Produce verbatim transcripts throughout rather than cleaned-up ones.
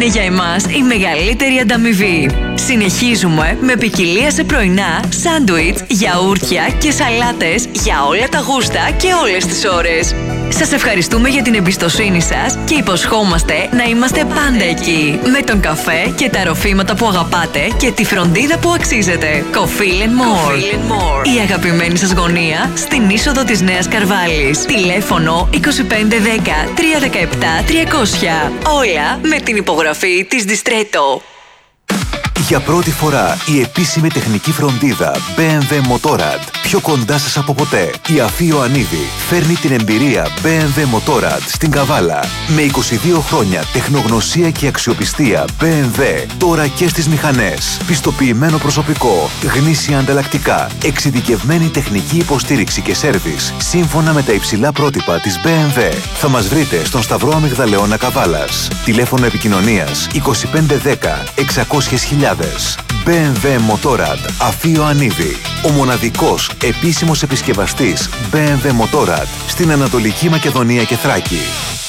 για εμάς η μεγαλύτερη ανταμοιβή. Συνεχίζουμε με ποικιλία σε πρωινά, σάντουιτς, γιαούρτια και σαλάτες για όλα τα γούστα και όλες τις ώρες. Σας ευχαριστούμε για την εμπιστοσύνη σας και υποσχόμαστε να είμαστε πάντα εκεί. Με τον καφέ και τα ροφήματα που αγαπάτε και τη φροντίδα που αξίζετε. Coffee and More. Η αγαπημένη σας γωνία στην είσοδο της Νέας Καρβάλης. Τηλέφωνο είκοσι πέντε δέκα τριακόσια δεκαεπτά τριακόσια. Όλα με την υπογραφή της Distretto. Για πρώτη φορά η επίσημη τεχνική φροντίδα μπι εμ ντάμπλιου Motorrad. Πιο κοντά σας από ποτέ. Η Αφή Ιωαννίδη φέρνει την εμπειρία μπι εμ ντάμπλιου Motorrad στην Καβάλα. Με είκοσι δύο χρόνια τεχνογνωσία και αξιοπιστία μπι εμ ντάμπλιου. Τώρα και στις μηχανές. Πιστοποιημένο προσωπικό. Γνήσια ανταλλακτικά. Εξειδικευμένη τεχνική υποστήριξη και σέρβις. Σύμφωνα με τα υψηλά πρότυπα της μπι εμ ντάμπλιου. Θα μας βρείτε στον Σταυρό Αμυγδαλεώνα Καβάλας. Τηλέφωνο επικοινωνίας είκοσι πέντε δέκα εξακόσιες χιλιάδες. μπι εμ ντάμπλιου Motorrad Αφή Ιωαννίδη. Ο μοναδικός επίσημος επισκευαστής μπι εμ ντάμπλιου Motorrad στην Ανατολική Μακεδονία και Θράκη.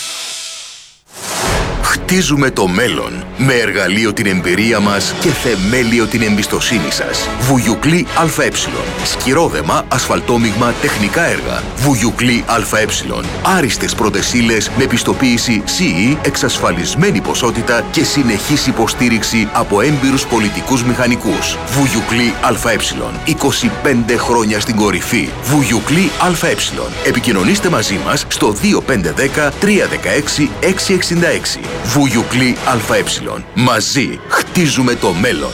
Χτίζουμε το μέλλον με εργαλείο την εμπειρία μας και θεμέλιο την εμπιστοσύνη σας. Βουγιουκλή ΑΕ. Σκυρόδεμα, ασφαλτόμιγμα, τεχνικά έργα. Βουγιουκλή ΑΕ. Άριστες πρώτες ύλες με πιστοποίηση σι ι, εξασφαλισμένη ποσότητα και συνεχής υποστήριξη από έμπειρους πολιτικούς μηχανικούς. Βουγιουκλή ΑΕ. είκοσι πέντε χρόνια στην κορυφή. Βουγιουκλή ΑΕ. Επικοινωνήστε μαζί μας στο δύο πέντε ένα μηδέν τρία ένα έξι έξι έξι έξι. Βουγιουκλή ΑΕ. Μαζί χτίζουμε το μέλλον.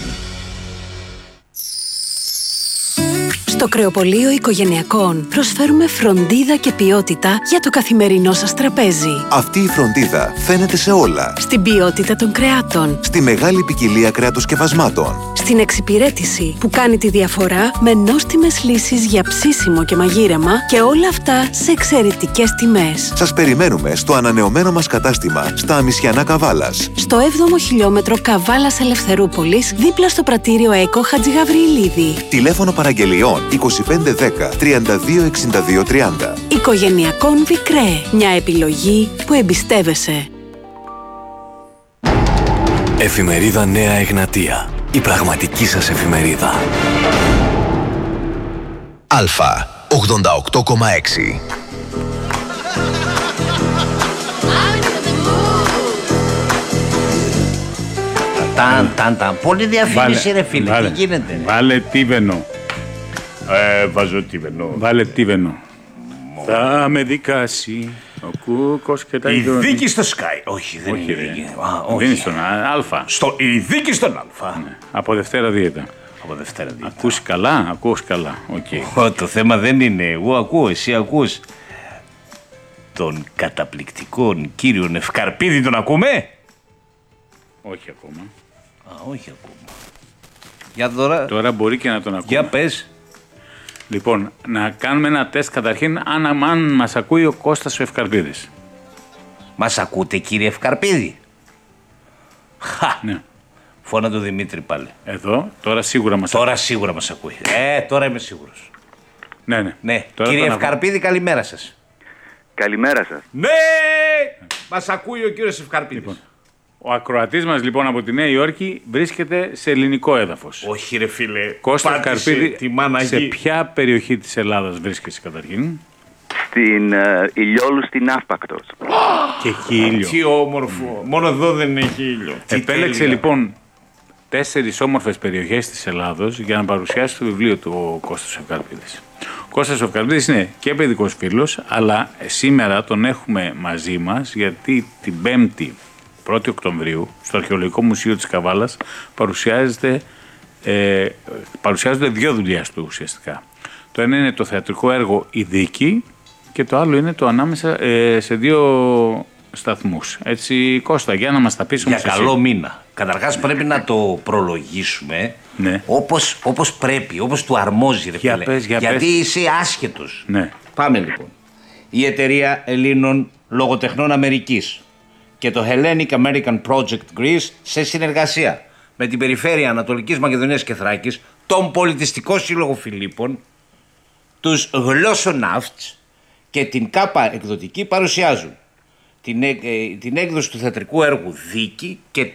Στο Κρεοπωλείο Οικογενειακών προσφέρουμε φροντίδα και ποιότητα για το καθημερινό σας τραπέζι. Αυτή η φροντίδα φαίνεται σε όλα. Στην ποιότητα των κρεάτων. Στη μεγάλη ποικιλία κρεατοσκευασμάτων. Στην εξυπηρέτηση που κάνει τη διαφορά με νόστιμες λύσεις για ψήσιμο και μαγείρεμα και όλα αυτά σε εξαιρετικές τιμές. Σας περιμένουμε στο ανανεωμένο μας κατάστημα στα Αμισιανά Καβάλας. Στο έβδομο χιλιόμετρο Καβάλας Ελευθερούπολης, δίπλα στο πρατήριο ΕΚΟ Χατζηγαβριηλίδη. Τηλέφωνο παραγγελιών είκοσι πέντε δέκα τριάντα δύο εξήντα δύο τριάντα. Οικογενειακών Βικρέ. Μια επιλογή που εμπιστεύεσαι. Εφημερίδα Νέα Εγνατία. Η πραγματική σας εφημερίδα. Αλφα ογδόντα οκτώ κόμμα έξι. Ταν, ταν, ταν. Πολύ διαφήμιση ρε φίλε. Βάλε, τι γίνεται. Βάλε τίβενο. Ε, βάζω τίβενο. Βάλε τίβενο. Θα με δικάσει ο Κούκος και τα Η ειδώνει. δίκη στο Sky. Όχι, δεν Όχι, είναι. ρε. η δίκη. Α, όχι. Δεν είναι στον Α. Στο, η δίκη στον Α. Ναι. Από Δευτέρα δίαιτα. Από Δευτέρα δίκη. Ακούς καλά, ακούς καλά. Okay. Ω, το θέμα δεν είναι εγώ ακούω, εσύ ακούς. Τον καταπληκτικό κύριο Ευκαρπίδη τον ακούμε? Όχι ακόμα. Α, όχι ακόμα. Για τώρα. Τώρα μπορεί και να τον ακούμε. Για πες. Λοιπόν, να κάνουμε ένα τεστ καταρχήν αν, αν μας ακούει ο Κώστας ο Ευκαρπίδης. Μας ακούτε κύριε Ευκαρπίδη? Χα. Ναι. Φώνα του Δημήτρη πάλι. Εδώ, τώρα σίγουρα μας Τώρα σίγουρα μας ακούει. Ε, τώρα είμαι σίγουρος. ακούει. Ναι, ναι. Ναι. Τώρα Κύριε τον ακού- Ευκαρπίδη, καλημέρα σας. Καλημέρα σας. Ναι! Μας ακούει ο κύριος Ευκαρπίδης. Λοιπόν, ο ακροατής μας λοιπόν από τη Νέα Υόρκη βρίσκεται σε ελληνικό έδαφος. Όχι ρε φίλε. Κώστα πάτησε Ευκαρπίδη, τη μάνα σε γη. ποια περιοχή της Ελλάδας βρίσκεσαι καταρχήν? Στην uh, Ηλιόλου στην Αύπακτος. Και έχει ήλιο. Τι όμορφο. Μόνο εδώ δεν έχει ήλιο. Τι Επέλεξε τέλεια. λοιπόν τέσσερις όμορφες περιοχές της Ελλάδος για να παρουσιάσει το βιβλίο του ο Κώστας Ευκαρπίδης. Ο Κώστας Ευκαρπίδης είναι και παιδικός φίλος, αλλά σήμερα τον έχουμε μαζί μας γιατί την Πέμπτη, πρώτη Οκτωβρίου, στο Αρχαιολογικό Μουσείο της Καβάλας παρουσιάζεται, ε, παρουσιάζονται δύο δουλειές του ουσιαστικά. Το ένα είναι το θεατρικό έργο «Η Δίκη» και το άλλο είναι το ανάμεσα ε, σε δύο σταθμούς. Έτσι, Κώστα, για να μας τα πεις Για όμως εσύ. καλό μήνα. Καταρχάς πρέπει να το προλογίσουμε Ναι. όπως, όπως πρέπει, όπως του αρμόζει ρε Για φίλε. πες, για Γιατί πες. είσαι άσχετος. Ναι. Πάμε λοιπόν. Η Εταιρεία Ελλήνων Λογοτεχνών Αμερικής και το Hellenic American Project Greece σε συνεργασία με την Περιφέρεια Ανατολικής Μακεδονίας και Θράκης, τον Πολιτιστικό Σύλλογο Φιλίππων, τους Γλώσσοναύτς και την ΚΑΠΑ Εκδοτική παρουσιάζουν την, ε, την έκδοση του θεατρικού έργου Δίκη και